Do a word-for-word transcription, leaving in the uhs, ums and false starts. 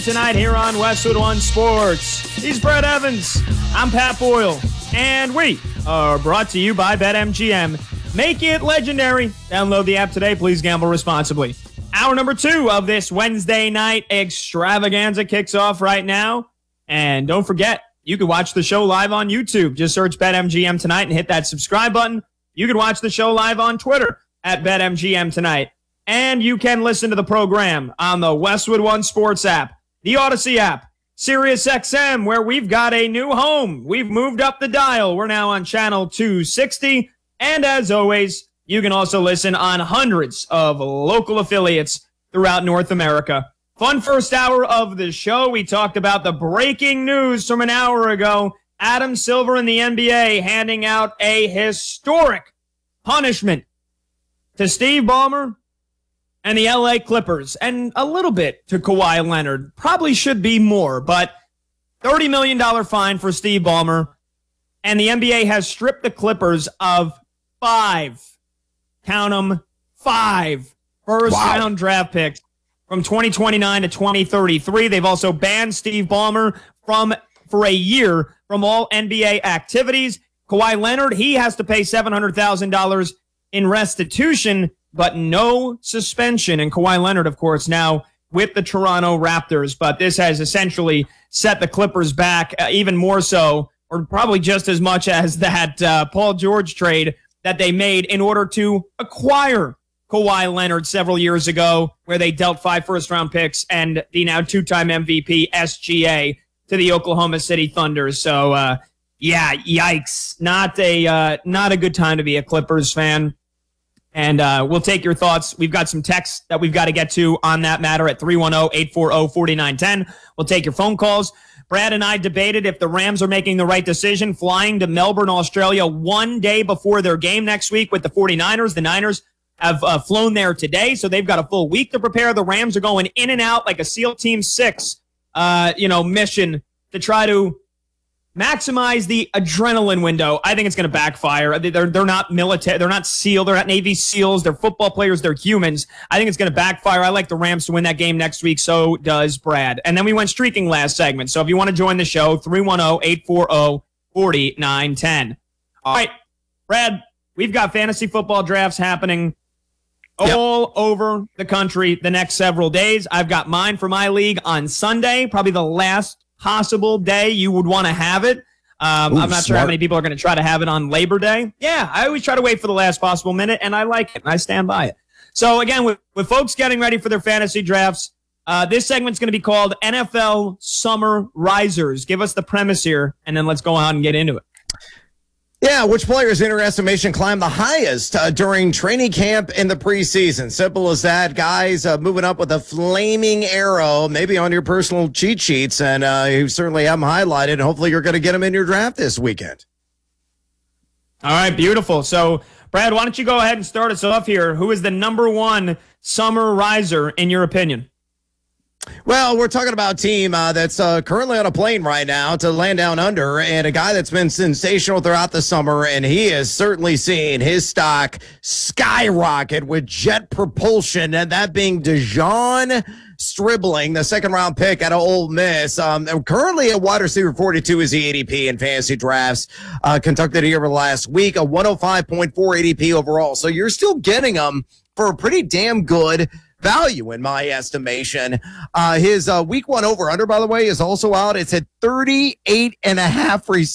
Tonight here on Westwood One Sports. He's Brett Evans. I'm Pat Boyle. And we are brought to you by BetMGM. Make it legendary. Download the app today. Please gamble responsibly. Hour number two of this Wednesday night extravaganza kicks off right now. And don't forget, you can watch the show live on YouTube. Just search BetMGM Tonight and hit that subscribe button. You can watch the show live on Twitter at BetMGM Tonight. And you can listen to the program on the Westwood One Sports app, the Odyssey app, SiriusXM, where we've got a new home. We've moved up the dial. We're now on channel two sixty. And as always, you can also listen on hundreds of local affiliates throughout North America. Fun first hour of the show. We talked about the breaking news from an hour ago. Adam Silver in the N B A handing out a historic punishment to Steve Ballmer and the L A Clippers, and a little bit to Kawhi Leonard. Probably should be more, but thirty million dollars fine for Steve Ballmer, and the N B A has stripped the Clippers of five, count them, five first-round wow. draft picks from twenty twenty-nine to twenty thirty-three. They've also banned Steve Ballmer from, for a year, from all N B A activities. Kawhi Leonard, he has to pay seven hundred thousand dollars in restitution, but no suspension. And Kawhi Leonard, of course, now with the Toronto Raptors. But this has essentially set the Clippers back uh, even more so, or probably just as much as that uh, Paul George trade that they made in order to acquire Kawhi Leonard several years ago, where they dealt five first-round picks and the now two-time M V P S G A to the Oklahoma City Thunder. So, uh, yeah, yikes. Not a, uh, not a good time to be a Clippers fan. And uh, we'll take your thoughts. We've got some texts that we've got to get to on that matter at three one zero, eight four zero, four nine one zero. We'll take your phone calls. Brad and I debated if the Rams are making the right decision, flying to Melbourne, Australia, one day before their game next week with the 49ers. The Niners have uh, flown there today, so they've got a full week to prepare. The Rams are going in and out like a SEAL Team six uh, you know, mission to try to maximize the adrenaline window. I think it's going to backfire. They're they're not military. They're not SEAL. They're not Navy SEALs. They're football players. They're humans. I think it's going to backfire. I like the Rams to win that game next week. So does Brad. And then we went streaking last segment. So if you want to join the show, three one zero, eight four zero, four nine one zero. All right, Brad, we've got fantasy football drafts happening all yep. over the country the next several days. I've got mine for my league on Sunday, probably the last possible day you would want to have it. Um, Ooh, I'm not smart. sure how many people are going to try to have it on Labor Day. Yeah, I always try to wait for the last possible minute, and I like it, and I stand by it. So, again, with, with folks getting ready for their fantasy drafts, uh, this segment's going to be called N F L Summer Risers. Give us the premise here, and then let's go on and get into it. Yeah, which players in your estimation climbed the highest uh, during training camp in the preseason? Simple as that. Guys uh, moving up with a flaming arrow, maybe on your personal cheat sheets, and uh, you certainly have them highlighted, and hopefully you're going to get them in your draft this weekend. All right, beautiful. So, Brad, why don't you go ahead and start us off here? Who is the number one summer riser, in your opinion? Well, we're talking about a team uh, that's uh, currently on a plane right now to land down under, and a guy that's been sensational throughout the summer, and he has certainly seen his stock skyrocket with jet propulsion, and that being DeJon Stribling, the second-round pick out of Ole Miss. Um, currently at wide receiver forty-two is the A D P in fantasy drafts uh, conducted here over the last week, a one oh five point four A D P overall. So you're still getting them for a pretty damn good value in my estimation. Uh, his uh, week one over under, by the way, is also out. It's at thirty-eight and a half receivers.